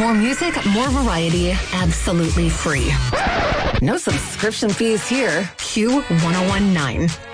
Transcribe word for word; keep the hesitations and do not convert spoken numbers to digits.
More music, more variety, absolutely free. No subscription fees here. Q ten nineteen.